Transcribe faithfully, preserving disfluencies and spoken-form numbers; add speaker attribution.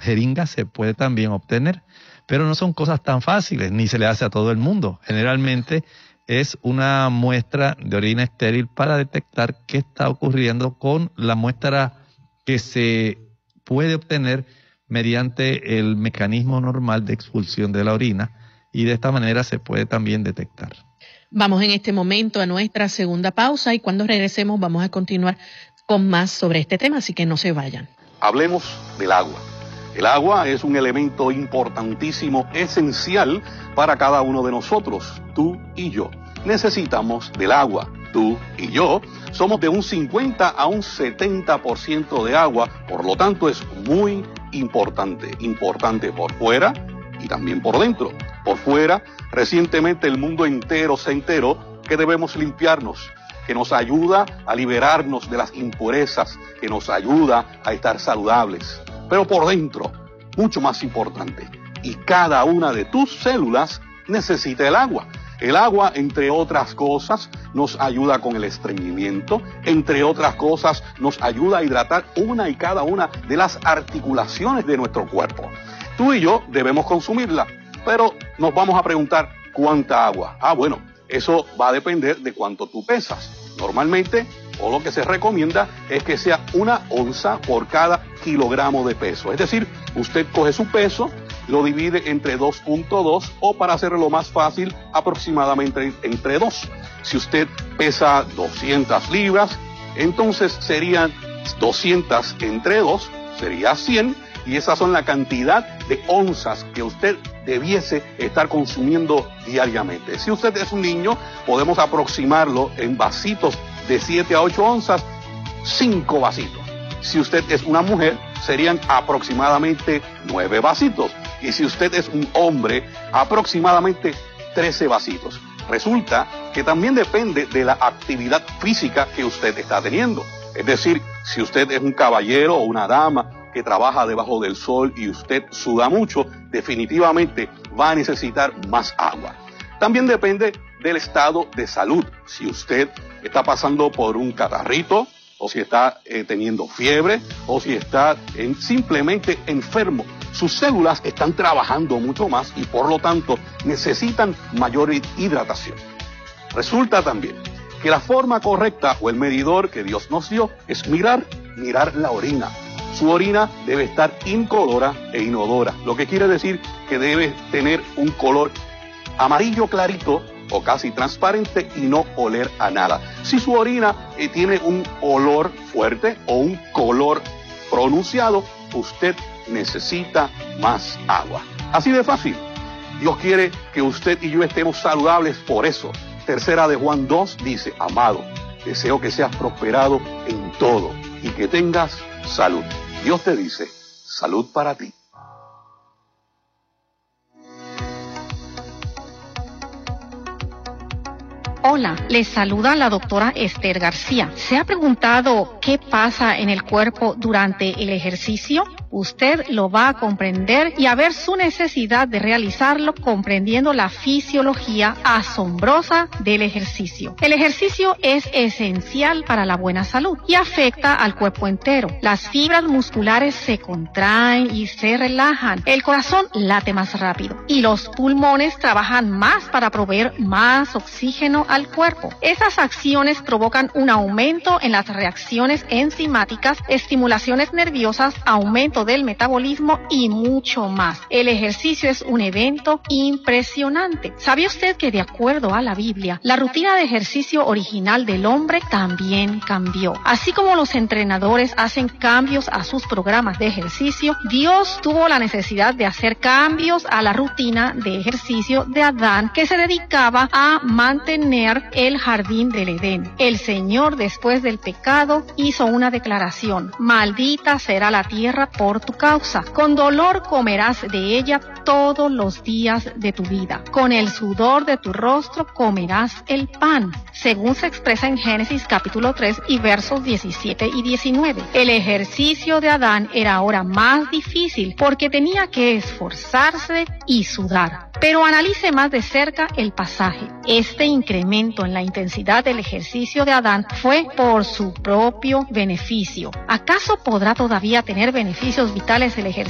Speaker 1: jeringa se puede también obtener, pero no son cosas tan fáciles, ni se le hace a todo el mundo. Generalmente es una muestra de orina estéril para detectar qué está ocurriendo con la muestra que se puede obtener mediante el mecanismo normal de expulsión de la orina, y de esta manera se puede también detectar.
Speaker 2: Vamos en este momento a nuestra segunda pausa y cuando regresemos vamos a continuar con más sobre este tema, así que no se vayan.
Speaker 3: Hablemos del agua. El agua es un elemento importantísimo, esencial para cada uno de nosotros, tú y yo. Necesitamos del agua. Tú y yo somos de un cincuenta a un setenta por ciento de agua, por lo tanto es muy importante, importante por fuera y también por dentro. Por fuera, recientemente el mundo entero se enteró que debemos limpiarnos, que nos ayuda a liberarnos de las impurezas, que nos ayuda a estar saludables. Pero por dentro, mucho más importante, y cada una de tus células necesita el agua. El agua, entre otras cosas, nos ayuda con el estreñimiento, entre otras cosas, nos ayuda a hidratar una y cada una de las articulaciones de nuestro cuerpo. Tú y yo debemos consumirla, pero nos vamos a preguntar, ¿cuánta agua? Ah, bueno, eso va a depender de cuánto tú pesas. Normalmente, o lo que se recomienda es que sea una onza por cada kilogramo de peso. Es decir, usted coge su peso, lo divide entre dos punto dos o, para hacerlo más fácil, aproximadamente entre dos. Si usted pesa doscientas libras, entonces serían doscientas entre dos, sería cien, y esas son la cantidad de onzas que usted debiese estar consumiendo diariamente. Si usted es un niño, podemos aproximarlo en vasitos de siete a ocho onzas, cinco vasitos. Si usted es una mujer, serían aproximadamente nueve vasitos. Y si usted es un hombre, aproximadamente trece vasitos. Resulta que también depende de la actividad física que usted está teniendo. Es decir, si usted es un caballero o una dama que trabaja debajo del sol y usted suda mucho, definitivamente va a necesitar más agua. También depende del estado de salud. Si usted está pasando por un catarrito, o si está eh, teniendo fiebre, o si está en, simplemente enfermo, sus células están trabajando mucho más y por lo tanto necesitan mayor hidratación. Resulta también que la forma correcta o el medidor que Dios nos dio es mirar, mirar la orina. Su orina debe estar incolora e inodora, lo que quiere decir que debe tener un color amarillo clarito o casi transparente y no oler a nada. Si su orina eh, tiene un olor fuerte o un color pronunciado, usted necesita más agua. Así de fácil. Dios quiere que usted y yo estemos saludables, por eso. Tercera de Juan dos dice, amado, deseo que seas prosperado en todo y que tengas salud. Dios te dice, salud para ti.
Speaker 4: Hola, les saluda la doctora Esther García. ¿Se ha preguntado qué pasa en el cuerpo durante el ejercicio? Usted lo va a comprender y a ver su necesidad de realizarlo comprendiendo la fisiología asombrosa del ejercicio. El ejercicio es esencial para la buena salud y afecta al cuerpo entero. Las fibras musculares se contraen y se relajan. El corazón late más rápido y los pulmones trabajan más para proveer más oxígeno al cuerpo. Esas acciones provocan un aumento en las reacciones enzimáticas, estimulaciones nerviosas, aumento del metabolismo y mucho más. El ejercicio es un evento impresionante. ¿Sabía usted que de acuerdo a la Biblia, la rutina de ejercicio original del hombre también cambió? Así como los entrenadores hacen cambios a sus programas de ejercicio, Dios tuvo la necesidad de hacer cambios a la rutina de ejercicio de Adán, que se dedicaba a mantener el jardín del Edén. El Señor, después del pecado, hizo una declaración: maldita será la tierra por tu causa. Con dolor comerás de ella todos los días de tu vida. Con el sudor de tu rostro comerás el pan, según se expresa en Génesis capítulo tres y versos diecisiete y diecinueve. El ejercicio de Adán era ahora más difícil porque tenía que esforzarse y sudar. Pero analice más de cerca el pasaje. Este incremento en la intensidad del ejercicio de Adán fue por su propio beneficio. ¿Acaso podrá todavía tener beneficios vitales el ejercicio